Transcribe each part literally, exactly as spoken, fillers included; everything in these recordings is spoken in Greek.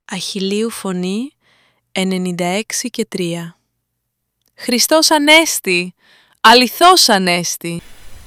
Αχιλλείου Φωνή ενενήντα έξι και τρία. Χριστός Ανέστη, αληθώς Ανέστη.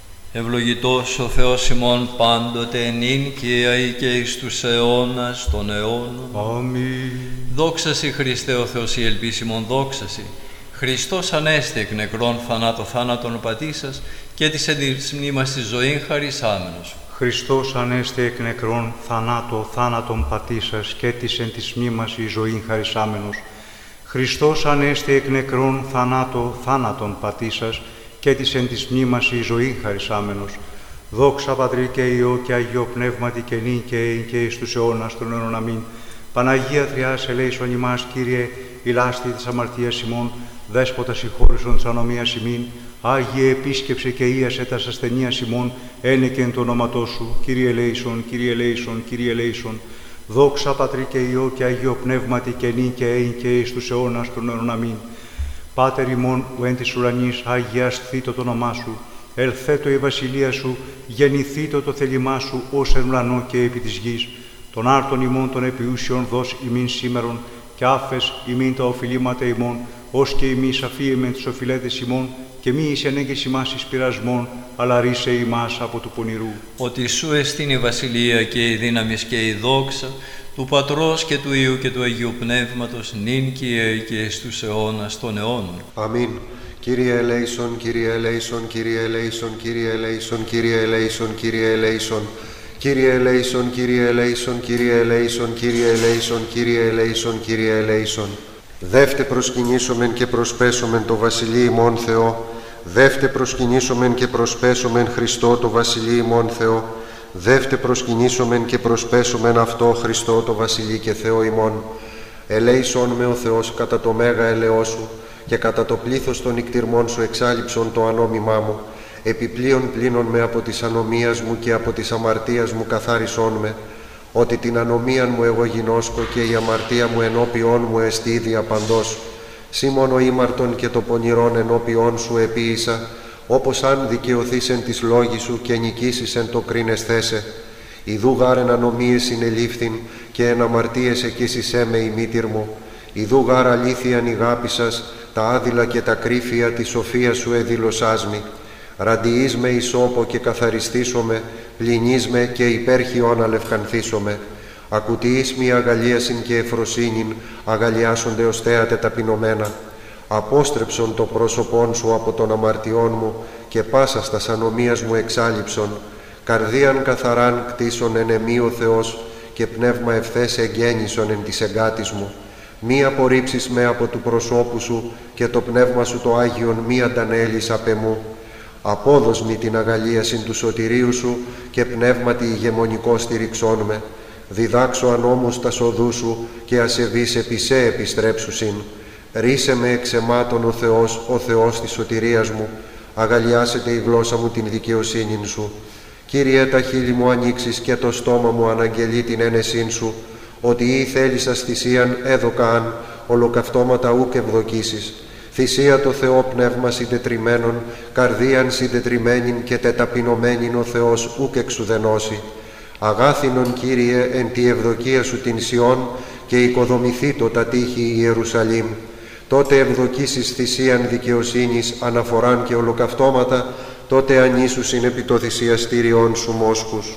Ευλογητός ο Θεός ημών πάντοτε νυν και αεί και εις τους αιώνας των αιώνων. Αμήν. Δόξασι Χριστέ ο Θεός η ελπίς ημών, δόξασι. Χριστός Ανέστη εκ νεκρών θανάτω θάνατον πατήσας και της εν της μνήμας της ζωήν χαρισάμενος. Χριστός Ανέστη εκ νεκρών θανάτω θάνατον πατήσας και της εν της μνήμας η ζωήν χαρισάμενος. Χριστός Ανέστη εκ νεκρών θανάτω θάνατον πατήσας και της εν της μνήμας η ζωήν χαρισάμενος. Δόξα Πατρί και Υιό και Αγίο Πνεύματι και νυν και ειν και εις τους αιώνας των αιώνων. Αμήν. Παναγία Τριάς ελέησον ημάς, Κύριε, η λάστη της αμαρτίας ημών, Δέσποτα συγχώρησον της ανομίας ημίν, Άγιε επίσκεψε και ίασε τας ασθενείας ημών, ένεκεν το όνοματό σου, Κύριε ελέησον, Κύριε ελέησον, Κύριε ελέησον. Δόξα Πατρί και Υιό και Αγίο Πνεύματι και νυν και ειν και εις τους αιώνας των αιώνων. Αμήν. Πάτερ ημών, ου εν της ουρανής, αγιασθήτω το όνομά σου, ελθέτω η βασιλεία σου, γεννηθήτω το θέλημά σου, ως εν ουρανό και επί της γης. Των άρτων ημών των επιούσιων δώσ' ημίν σήμερον, και άφες ημίν τα οφειλήματα ημών, ως και εμείς αφίεμεν τους οφειλέτες ημών, και μη εις ενέγγες ημάς εις πειρασμόν, αλλά ρίσε ημάς από του πονηρού. Ότι σου εστίν η βασιλεία και η δύναμις και η δόξα, του Πατρός και του Υιού και του Αγίου Πνεύματος, νυν και αεί και εις τους αιώνας των αιώνων. Αμήν. Κύριε ελέησον, Κύριε ελέησον, Κύριε ελέησον, Κύριε ελέησον, Κύριε ελέησον, Κύριε ελέησον. Κύριε ελέησον, Κύριε ελέησον, Κύριε ελέησον, Κύριε ελέησον, Κύριε ελέησον, Κύριε ελέησον. Δεύτε προσκυνήσομεν και προσπέσομεν το Βασιλεί ημών Θεό. Δεύτε προσκυνήσομεν και προσπέσομεν Χριστό το Βασιλεί ημών Θεό. Δεύτε προσκυνήσομεν και προσπέσομεν αυτό Χριστό το Βασιλεί και Θεό ημών. Ελέησον με ο Θεός κατά το μέγα ελεό σου, και κατά το πλήθος των νικτυρμών σου εξάλειψον το ανόμημά μου. Επιπλέον πλύνον με από της ανομίας μου και από της αμαρτίας μου καθάρισόν με, ότι την ανομίαν μου εγώ γινώσκω και η αμαρτία μου ενώπιόν μου εστί ίδια παντός. Σήμωνο ήμαρτον και το πονηρόν ενώπιόν σου επίησα, όπως αν δικαιωθείς εν της λόγης σου και νικήσεις εν το κρίνες θέσε. Ιδού γάρ εν ανομίες συνελήφθην και εν αμαρτίες εκείσισέ με η μήτυρ μου. Ιδού γάρ αλήθειαν η γάπη σας, τα άδειλα και τα κρύφια της σοφίας σου εδήλωσάς μη. Ραντιείς με ισόπο και καθαριστήσομαι, πλυνείς με και υπέρχιον αλευκανθήσομαι. Ακουτιείς μη αγαλίασιν και εφροσύνην, αγαλιάσονται ως θέατε ταπεινωμένα. Απόστρεψον το πρόσωπόν σου από των αμαρτιών μου και πάσα στας ανομίας μου εξάλειψον. Καρδίαν καθαράν κτίσον εν εμή ο Θεός και πνεύμα ευθές εγγέννησον εν της εγκάτης μου. Μη απορρίψεις με από του προσώπου σου και το πνεύμα σου το Άγιον μη αντανέλεις απ' εμού. Απόδος μη την αγαλίασιν του σωτηρίου σου και πνεύματι ηγεμονικό στηριξόν με. Διδάξω ανόμους τα οδού σου και ασεβείς επί σε επιστρέψουσιν. Ρίσε με εξαιμάτων ο Θεός, ο Θεός της σωτηρίας μου. Αγαλιάσετε η γλώσσα μου την δικαιοσύνην σου. Κύριε, τα χείλη μου ανοίξεις και το στόμα μου αναγγελεί την ένεσήν σου, ότι ή θέλησας θυσίαν έδωκαν, ολοκαυτώματα ούκ ευδοκίσεις. Θυσία το Θεό πνεύμα συντετριμένον, καρδίαν συντετριμένην και τεταπεινωμένην ο Θεός ούκ εξουδενώσει. Αγάθινον, Κύριε, εν τη ευδοκία σου την Σιών και οικοδομηθήτω τα τείχη Ιερουσαλήμ. Τότε ευδοκίσεις θυσίαν δικαιοσύνης, αναφοράν και ολοκαυτώματα, τότε ανήσουσιν επί το θυσιαστήριον σου μόσχους.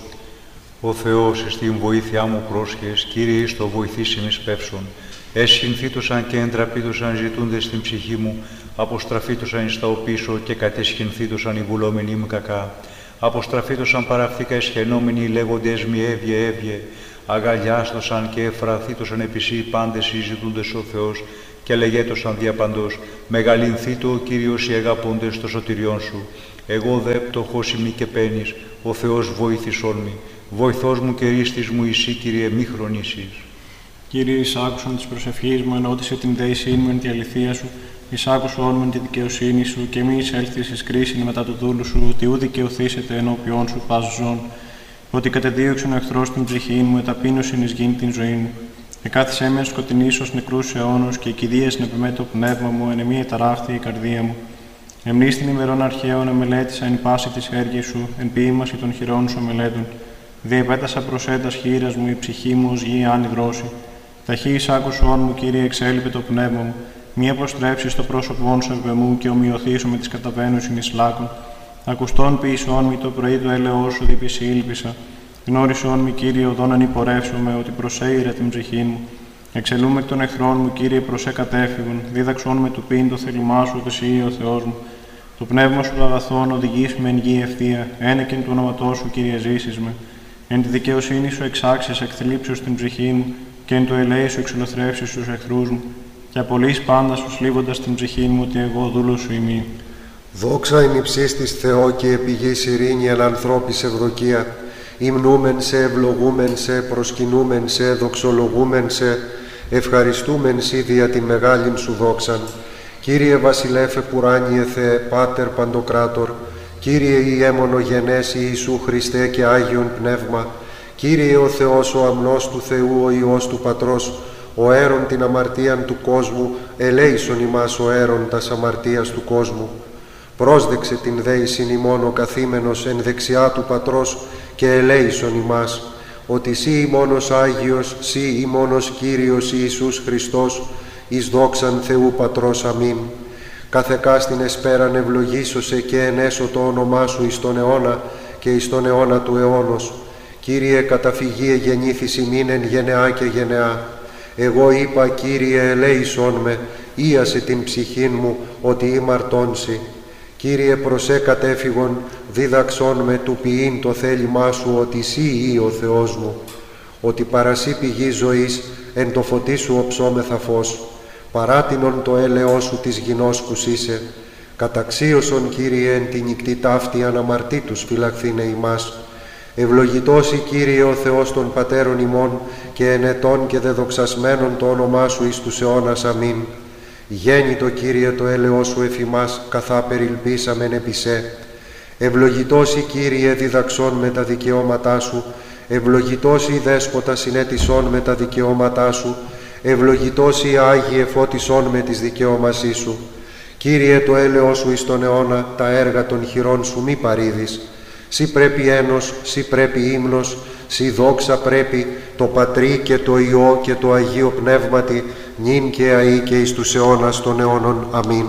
Ο Θεός εις την βοήθειά μου πρόσχες, Κύριε, εις το βοηθήσιν εις πεύσον. Εσχυνθήτωσαν και εντραπήτωσαν ζητούντες στην ψυχή μου, αποστραφήτωσαν εις τα οπίσω και κατεσχυνθήτωσαν οι βουλόμενοι μου κακά. Αποστραφήτωσαν παραφθήκα εσχαινόμενοι λέγοντες μη έβγε έβγε. Αγαλιάστοσαν και εφραθήτωσαν επισή πάντες οι ζητούντες ο Θεός και λεγέτωσαν διαπαντός. Μεγαλυνθήτω ο Κύριος οι αγαπούντες το σωτηριόν σου. Εγώ δε πτωχός ημί και πένης, ο Θεός βοήθησόν μη. Βοηθός μου και ρίστης μου εσύ, Κύριε, μη χρονίσεις. Κύριε, εισάκουσον της προσευχής μου, ενώτισε την δέησήν μου εν τη αληθεία σου, εισάκουσον μου τη δικαιοσύνη σου, και μη εισέλθεις εις κρίσιν μετά του δούλου σου, ότι ού δικαιωθήσετε ενώπιόν σου πας ζών, ότι κατεδίωξεν ο εχθρός την ψυχή μου, εταπείνωσιν εις γήν την ζωή μου. Εκάθισέ με σκοτεινής ως νεκρούς αιώνους, και κηδείας νεπιμέ το πνεύμα μου, εν εμή εταράχθη η καρδία μου. Εμνείς την ημερών αρχαίων εμελέτησα εν πάση της έργης σου, εν ποίημαση των χειρών σου μελέτων. Διεπέτασα προς έντας χείρας μου, η ψυχή μου ως γη άνη δρόση. Ταχύς άκουσον μου, Κύριε, εξέλιπε το πνεύμα μου. Μη αποστρέψεις το πρόσωπόν σου επ' εμού και ομοιωθήσω με τις καταβαίνουσιν εις λάκων. Ακουστών ποιησόν μη το πρωί του έλεος σου διπισή ήλπισα. Γνώρισον μη, Κύριε, οδόν ανυπορεύσομαι, ότι προσέειρα την ψυχή μου. Εξελούμε εκ των εχθρών μου, Κύριε, προσέ κατέφυγον. Δίδαξον με του πίν το θέλημά σου, ότι εσύ ο Θεός μου. Το πνεύμα σου το αγαθόν οδηγείς με εν γη ευθεία. Ένεκεν του όνοματός σου, Κύριε, ζήσεις με. Εν τη δικαιοσύνη σου εξάξεις εκ θλίψεως την ψυχή μου, και εν το ελέη σου εξολοθρεύσεις τους εχθρούς μου. Και απολύς πάντα σου σλίβοντας την ψυχή μου, ότι εγώ δούλος σου ημί. Δόξα εν υψίστης της Θεό και επιγής ειρήνη εν ανθρώπης ευδοκία. Υμνούμεν σε, ευλογούμεν σε, προσκυνούμεν σε, δοξολογούμεν σε, ευχαριστούμεν σοι δια την μεγάλην σου δόξαν. Κύριε βασιλέφε πουράνιε Θεέ, Πάτερ Παντοκράτορ, Κύριε Ιέμονο γενές Ιησού Χριστέ και Άγιον Πνεύμα, Κύριε ο Θεός ο αμνός του Θεού, ο Υιός του Πατρός, ο αίρον την αμαρτίαν του κόσμου, ελέησον ημάς ο αίρον τας αμαρτίας του κόσμου. Πρόσδεξε την δέησιν ημών ο καθήμενος εν δεξιά του Πατρός και ελέησον ημάς, ότι σύ ημώνος Άγιος, σύ ημώνος Κύριος Ιησούς Χριστός, εις δόξαν Θεού Πατρός. Αμήν. Καθεκάστην εσπέραν ευλογήσωσε και ενέσω το όνομά σου εις τον αιώνα και εις τον αιώνα του αιώνος. Κύριε, καταφυγή γεννήθης ημίν εν γενεά και γενεά. Εγώ είπα, Κύριε, ελέησόν με, ίασε την ψυχήν μου, ότι ημαρτώνσι. Κύριε, προσέ κατέφυγον, δίδαξόν με του ποιήν το θέλημά σου, ότι σύ ή ο Θεός μου. Ότι παρασύ πηγή ζωής, εν το φωτί σου οψόμεθα φως. Παράτινον το έλεος σου της γινώσκους είσαι. Καταξίωσον, Κύριε, εν την νυκτή ταύτη αναμαρτήτους φυλαχθήνε ημάς. Ευλογητός η Κύριε ο Θεός των Πατέρων ημών και ενετών και δεδοξασμένων το όνομά σου εις τους αιώνας. Αμήν. Γέννητο, Κύριε, το έλεος σου εφ' ημάς, καθά περιλπίσαμεν επί σε. Ευλογητός η Κύριε, διδαξών με τα δικαιώματά σου. Ευλογητός η Δέσποτα, συνέτησόν με τα δικαιώματά σου. Ευλογητός η Άγιε, φώτισόν με τις δικαιώμασή σου. Κύριε, το έλεος σου εις τον αιώνα, τα έργα των χειρών σου μη παρήδεις. Σύ πρέπει ένος, σύ πρέπει ύμνος, σύ δόξα πρέπει, το Πατρί και το Υιό και το Αγίο Πνεύματι, νυν και αεί και εις τους αιώνας των αιώνων. Αμήν.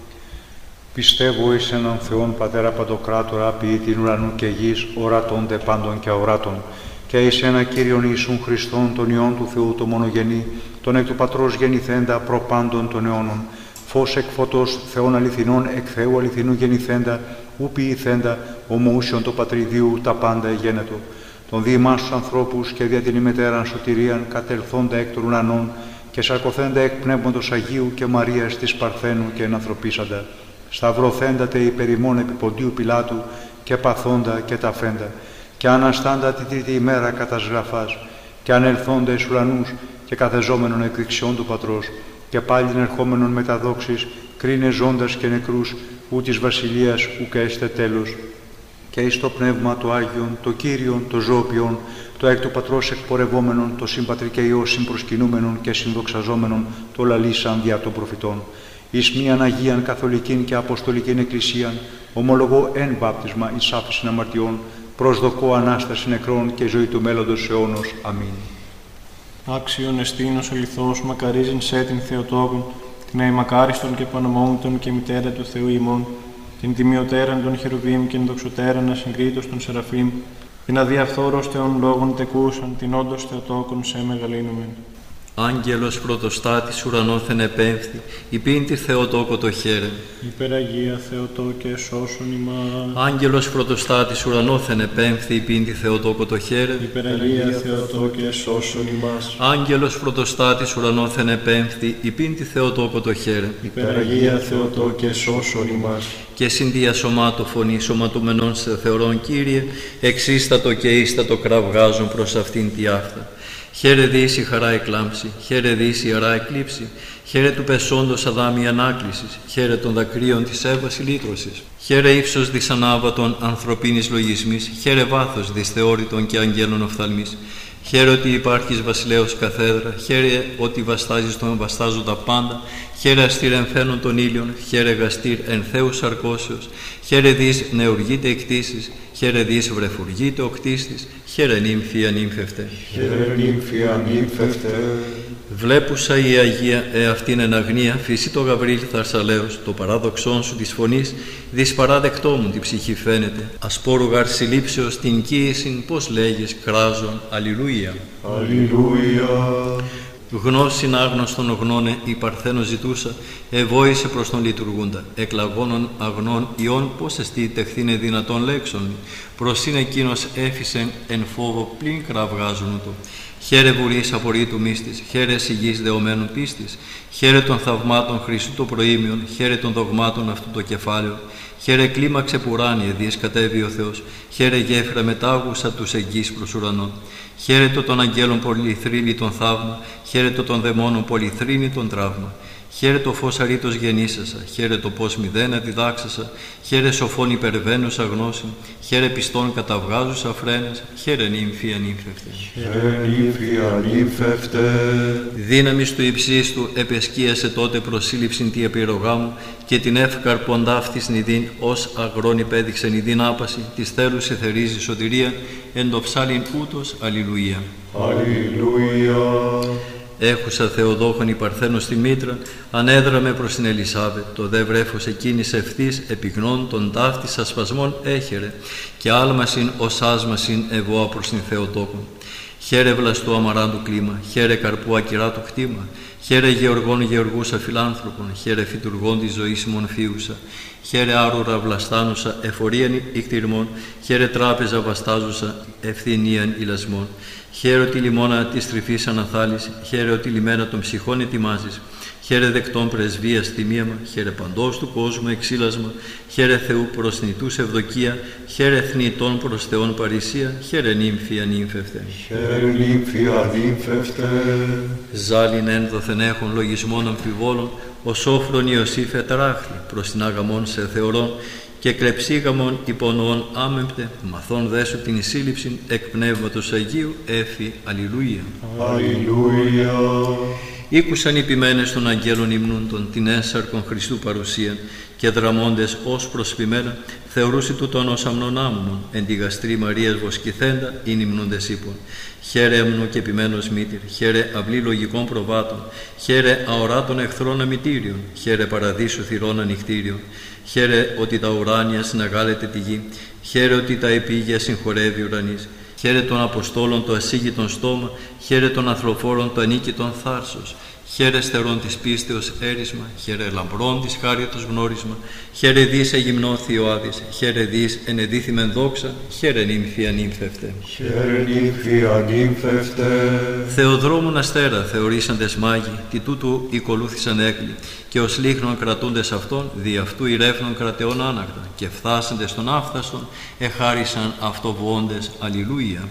Πιστεύω εις έναν Θεόν Πατέρα Παντοκράτορα, ποιητήν ουρανού και γης, ορατών δε πάντων και αοράτων, και εις ένα Κύριον Ιησούν Χριστόν, τον Υιόν του Θεού, το μονογενή, τον εκ του Πατρός γεννηθέντα προ πάντων των αιώνων, φως εκ φωτός, Θεών αληθινών, εκ Θεού αληθινού γεννηθέντα, ου ποιηθέντα, ομοούσιον το Πατριδίου, τα πάντα εγένετο. Τον διημάς τους ανθρώπους και δια την ημετέραν σωτηρίαν, κατελθόντα εκ των ουρανών, και σαρκωθέντα εκ Πνεύματος Αγίου και Μαρίας της Παρθένου και ενανθρωπίσαντα. Σταυρωθέντα τε υπερ ημών επί Ποντίου Πιλάτου, και παθόντα και ταφέντα, και αναστάντα την τρίτη ημέρα κατά σγραφάς, και ανελθόντα εις ουρανούς, και καθεζόμενον εκ δεξιών του Πατρός, και πάλιν ερχόμενον μετά δόξης, κρίνε ζώντας και νεκρούς, ου της βασιλείας ουκ έστε τέλος. Και εις το Πνεύμα το Άγιον, το Κύριον, το Ζώπιον, το εκ του Πατρός εκπορευόμενον, το συμπατρί και Υιό συμπροσκυνούμενον και συνδοξαζόμενον, το λαλήσαν δια των προφητών. Εις μίαν Αγίαν Καθολικήν και Αποστολικήν Εκκλησίαν, ομολογώ εν βάπτισμα εις άφησιν αμαρτιών, προσδοκώ Ανάσταση νεκρών και ζωή του μέλλοντος αιώνος. Αμήν. Άξιον εστίνος ο λιθός, μακαρίζειν σε την Θεοτόκον, την αημακάριστον και πανομόμητον και μητέρα του Θεού ημών, την τιμιωτέραν των χερουβίμ και την δοξωτέραν ασυγκρίτως των Σεραφείμ, την αδιαφθόρος Θεών λόγων τεκούσαν, την όντως Θεοτόκον σε μεγαλύνομεν. Άγγελος πρωτοστάτης ουρανόθεν επέμφθη, υπήν τη Θεοτόκο το χαίρε. Υπεραγία Θεοτόκε σώσον ημάς. Άγγελος πρωτοστάτης ουρανόθεν επέμφθη, υπήν τη Θεοτόκο το χαίρε. Υπεραγία Θεοτόκε σώσον ημάς. Άγγελος πρωτοστάτης ουρανόθεν επέμφθη, υπήν τη Θεοτόκο το χαίρε. Υπεραγία Θεοτόκε σώσον ημάς. Και συνδία σωμάτω φωνή σωματωμενών σε θεωρών, Κύριε, εξίστατο και ίστατο κραυγάζουν προς αυτήν τη άφτα. Χαίρε δεις η χαρά εκλάμψη, χαίρε δεις η αρά εκλείψη, χαίρε του πεσόντος αδάμι ανάκλησης, χαίρε των δακρύων της Εύας ηλίτρωσης. Χαίρε ύψος δυσανάβατον ανθρωπίνης λογισμής, χαίρε βάθος δυσθεώρητον και αγγέλων οφθαλμής. Χαίρε ότι υπάρχεις βασιλέως καθέδρα, χαίρε ότι βαστάζεις τον βαστάζοντα πάντα, χαίρε αστήρ εμφαίνων των ήλιων, χαίρε γαστήρ εν Θεού σαρκώσεως, χαίρε δις νεουργείται εκτίσεις, χαίρε δις βρεφουργείται ο κτίστης, χαίρε νύμφη ανύμφευτε. Χαίρε νύμφη ανύμφευτε. Βλέπουσα η Αγία εαυτήν εν αγνία, φύση το Γαβρίλ Θαρσαλέος, το παράδοξόν σου της φωνής, δυσπαράδεκτό μου την ψυχή φαίνεται. Ασπόρου γαρ συλλήψεως την κοίησιν, πώς λέγεις, κράζον, αλληλούια. Αλληλούια. Γνώσιν άγνωστον γνώνε η Παρθένο ζητούσα, ευόησε προς τον λειτουργούντα. Εκλαγώνων αγνών ιών, πώς εστί τεχθήνε δυνατόν λέξον. Προσήν εκείνος έφυσεν εν φόβο πλην κραυγάζουν του. Χαίρε βουλής απορρίτου μύστης, χαίρε σιγής δεωμένου πίστης, χαίρε των θαυμάτων Χριστού το προήμιον, χαίρε των δογμάτων αυτού το κεφάλαιο, χαίρε κλίμαξε πουράνιε, διες κατέβη ο Θεός, χαίρε γέφυρα μετάγουσα τους εγγύς προς ουρανών. Χαίρετο των αγγέλων πολυθρύνη τον θαύμα, χαίρετο των δαιμόνων πολυθρύνη τον τραύμα. Χαίρε το φως αρήτως γεννήσασα, χαίρε το πώς μηδένα διδάξασα, χαίρε σοφών υπερβαίνουσα γνώση, χαίρε πιστών καταβγάζουσα φρένες, χαίρε νύμφη ανύμφευτε. Χαίρε νύμφη ανύμφευτε. Δύναμις του υψίστου επεσκίασε τότε προσύλληψην τη επιρρογάμου και την εύκαρ ποντάφθης νηδίν ως αγρόν υπέδειξε νηδίν άπαση, της θέλους εθερίζει σωτηρία, εν το ψάλιν ούτως αλληλούια. Αλληλούια. Έχουσα Θεοδόχον η Παρθένο στη μήτρα, ανέδραμε προς την Ελισάβετ, το δε βρέφος εκείνης ευθύς επιγνών των ταύτης ασπασμών έχερε, και άλμασιν ως άσμασιν ευώα προς την Θεοτόκον. Χαίρε βλαστού αμαράντου κλίμα, χαίρε καρπού ακυράτου κτήμα, χαίρε γεωργών γεωργούσα φιλάνθρωπων, χαίρε φυτουργών της ζωής μονφίουσα, χαίρε άρουρα βλαστάνουσα εφορίαν ικτυρμών, χαίρε τράπεζα βαστάζουσα ευθυνίαν ηλασμών. Χαίρε τη λιμόνα της τρυφής αναθάλης, χαίρε τη λιμένα των ψυχών ετοιμάζεις, χαίρε δεκτών πρεσβείας θυμίαμα, χαίρε παντός του κόσμου εξήλασμα, χαίρε Θεού προς νητούς ευδοκία, χαίρε θνητών προς Θεόν παρησία, χαίρε νύμφη ανύμφευτε. Χαίρε νύμφη ανύμφευτε. Ζάλιν ένδοθεν έχων λογισμών αμφιβόλων, ο σόφρον Ιωσήφ ετράχθη προς την αγαμών σε θεωρών, και κλεψίγαμον υπονοών άμεμπτε, μαθών δέσου την σύλληψην εκ Πνεύματος Αγίου, έφη, αλληλούια. Αλληλούια. Ήκουσαν οι ποιμένες των αγγέλων υμνούντων την έσαρκον Χριστού παρουσίαν, και δραμώντες ως προσπημένα, θεωρούσι τούτον ως αμνον άμνων, εν τη γαστρή Μαρίας βοσκηθέντα, ειν υμνούντες ύπων. Χαίρε έμνο και ποιμένος μήτηρ, χαίρε αυλή λογικών προβάτων, χαίρε αοράτων εχθρών αμητήριων, χαίρε παραδείσου θυρών ανοιχτήριων. Χαίρε ότι τα ουράνια συναγάλεται τη γη, χαίρε ότι τα επίγεια συγχωρεύει ουρανής. Χαίρε των Αποστόλων το ασύγητον στόμα, χαίρε των ανθρωφόρων το ανίκητον θάρσος. Χαίρε στερών της πίστεως έρισμα, χαίρε λαμπρών της χάριτος γνώρισμα, χαίρε δις εγυμνό Θειοάδης, χαίρε δις ενεδίθημεν δόξα, χαίρε νύμφη ανύμφευτε. Χαίρε νύμφη ανύμφευτε. Θεοδρόμουν αστέρα θεωρήσαντες μάγοι, τι τούτου οικολούθησαν έκλοι, και ως λίχνων κρατούντες αυτών, δι' αυτού ηρέφνων κρατεών άνακτα, και φθάσαντες των άφθαστον, εχάρισαν αυτοβουόντες, αλληλούια.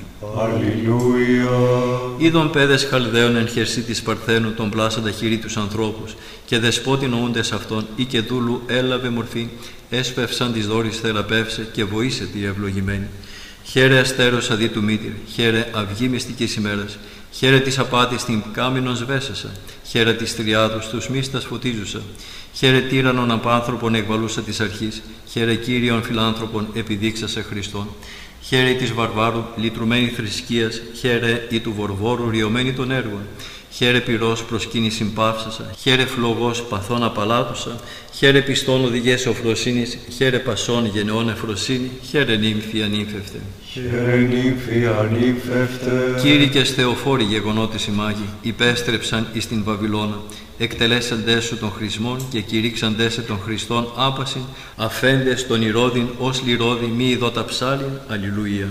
Αλληλούια. Είδον παιδες Χαλδαίων εν χερσί της Παρθένου των πλάσαντα χειρί τους ανθρώπους, και δεσπότη νοούντες αυτών, ή και δούλου έλαβε μορφή, έσπευσαν της δόρης θεραπεύσε, και βοήσε τη ευλογημένη. Χαίρε αστέρος αδί του μήτηρ, χαίρε αυγή μυστικής ημέρας, χαίρε της απάτης την κάμινον σβέσασα, χαίρε της τριάδους τους μίστας φωτίζουσα, χαίρε τύρανον απάνθρωπον εκβαλούσα της αρχής, χαίρε Κύριον φιλάνθρωπον επιδείξασε Χριστόν. Χαίρε της βαρβάρου λυτρουμένη θρησκείας, χαίρε ή του βορβόρου ριωμένη των έργων. Χαίρε πυρός προσκύνησιν παύσασα, χαίρε φλογός παθών απαλάτουσα, χαίρε πιστών οδηγές οφροσύνης, χαίρε πασών γενεών εφροσύνη, χαίρε νύμφη ανύμφευτε. Χαίρε νύμφη ανύμφευτε. Κήρυκες Θεοφόροι γεγονότες οι μάγοι, υπέστρεψαν εις την Βαβυλώνα, εκτελέσαντες σου των χρησμών και κηρύξαντες σε των Χριστών άπασιν, αφέντες των ηρώδιν ως λιρώδι μη ειδώτα ψάλιν, αλληλούια.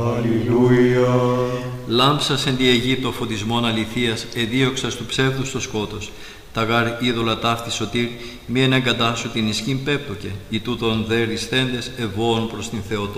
Αλληλούια. Λάμψας εν τη Αιγύπτο φωτισμόν αληθείας, εδίωξας του ψεύδους το σκότος. Τα γάρ είδωλα ταύτη σωτήρ, μη εν εγκατάσου την ισχύν πέπτοκε, ή τούτον δε ρησθέντες ευώων προς την Θεοτό.